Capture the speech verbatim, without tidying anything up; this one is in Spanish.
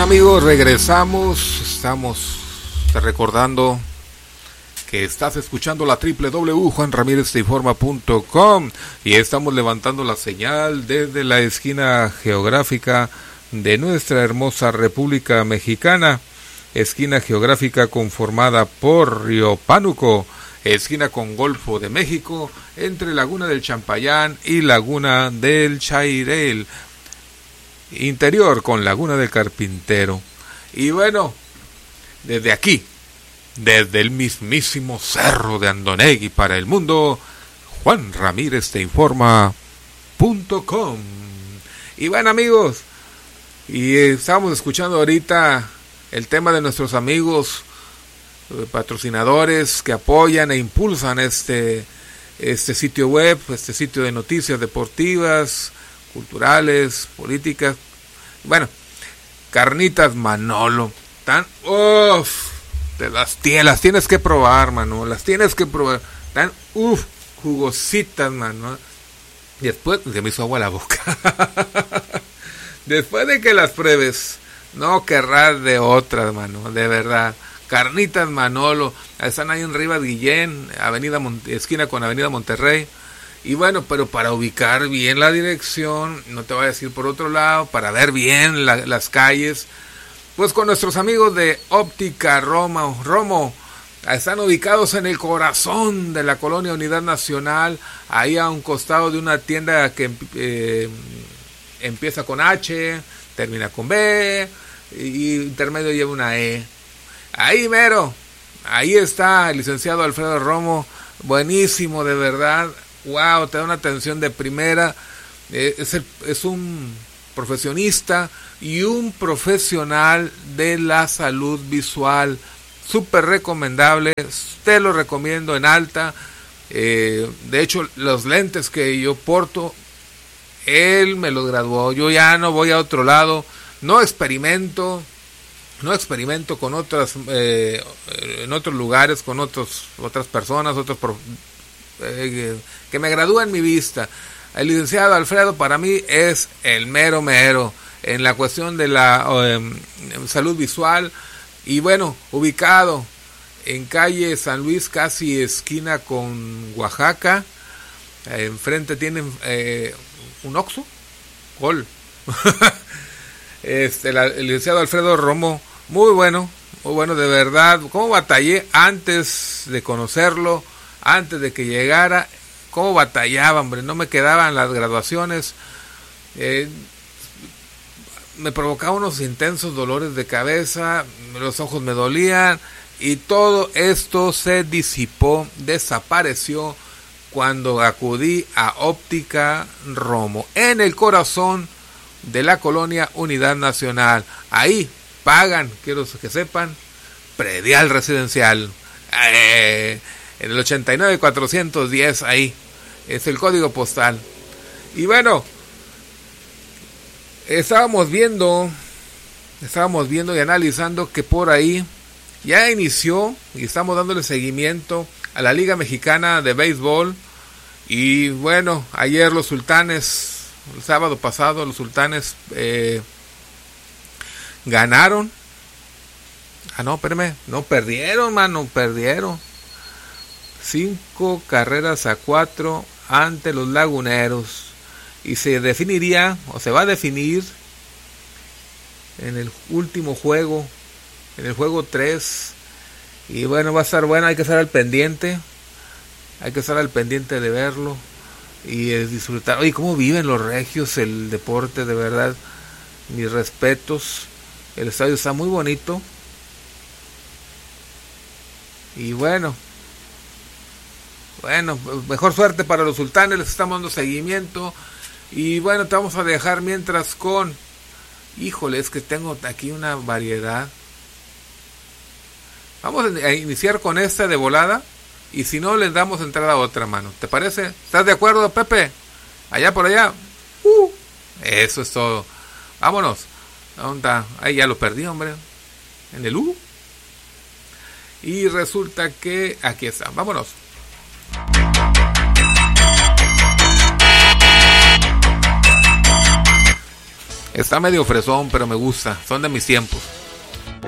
amigos, regresamos. Estamos recordando que estás escuchando la doble u doble u doble u punto juan ramírez te informa punto com y estamos levantando la señal desde la esquina geográfica de nuestra hermosa República Mexicana, esquina geográfica conformada por Río Pánuco, esquina con Golfo de México, entre Laguna del Champayán y Laguna del Chairel, interior con Laguna del Carpintero. Y bueno, desde aquí, desde el mismísimo Cerro de Andonegui para el mundo, juan ramírez te informa punto com. Y bueno, amigos, y estamos escuchando ahorita el tema de nuestros amigos eh, patrocinadores que apoyan e impulsan este este sitio web, este sitio de noticias deportivas, culturales, políticas. Bueno, Carnitas Manolo, tan uff, te las, las tienes que probar, mano, las tienes que probar, tan uff, jugositas, mano. Y después se me hizo agua la boca. Después de que las pruebes, no querrás de otras, mano, de verdad. Carnitas Manolo, están ahí en Rivas Guillén, Avenida Mon- esquina con Avenida Monterrey. Y bueno, pero para ubicar bien la dirección, no te voy a decir por otro lado, para ver bien la, las calles, pues con nuestros amigos de Óptica Romo, Romo, están ubicados en el corazón de la colonia Unidad Nacional, ahí a un costado de una tienda que eh, empieza con H, termina con B, y intermedio lleva una E. Ahí mero, ahí está el licenciado Alfredo Romo, buenísimo de verdad. Wow, te da una atención de primera, eh, es, el, es un profesionista y un profesional de la salud visual, súper recomendable, te lo recomiendo en alta. Eh, de hecho, los lentes que yo porto, él me los graduó, yo ya no voy a otro lado, no experimento, no experimento con otras, eh, en otros lugares, con otros, otras personas, otros profesionales, Eh, que me gradúa en mi vista. El licenciado Alfredo para mí es el mero mero en la cuestión de la eh, salud visual. Y bueno, ubicado en calle San Luis, casi esquina con Oaxaca, eh, enfrente tienen eh, un Oxxo, Gol. este, la, el licenciado Alfredo Romo, muy bueno, muy bueno de verdad. Cómo batallé antes de conocerlo, antes de que llegara, cómo batallaba, hombre, no me quedaban las graduaciones, eh, me provocaba unos intensos dolores de cabeza, los ojos me dolían, y todo esto se disipó, desapareció cuando acudí a Óptica Romo, en el corazón de la colonia Unidad Nacional. Ahí pagan, quiero que sepan, predial residencial, eh, en el ochenta y nueve cuatrocientos diez, ahí es el código postal. Y bueno, estábamos viendo estábamos viendo y analizando que por ahí ya inició y estamos dándole seguimiento a la Liga Mexicana de Béisbol. Y bueno, ayer los Sultanes, el sábado pasado los Sultanes eh, ganaron. Ah, no, espérame, no, perdieron, mano, perdieron. Cinco carreras a cuatro ante los Laguneros, y se definiría o se va a definir en el último juego, en el juego tres. Y bueno, va a estar bueno, hay que estar al pendiente, hay que estar al pendiente de verlo y es disfrutar. Oye, cómo viven los regios el deporte, de verdad, mis respetos. El estadio está muy bonito y bueno. Bueno, mejor suerte para los Sultanes, les estamos dando seguimiento. Y bueno, te vamos a dejar mientras con... Híjole, es que tengo aquí una variedad. Vamos a iniciar con esta de volada. Y si no, les damos entrada a otra, mano. ¿Te parece? ¿Estás de acuerdo, Pepe? Allá por allá. Uh, eso es todo. Vámonos. ¿Dónde está? Ahí ya lo perdí, hombre. En el U. Y resulta que aquí está. Vámonos. Está medio fresón, pero me gusta. Son de mis tiempos.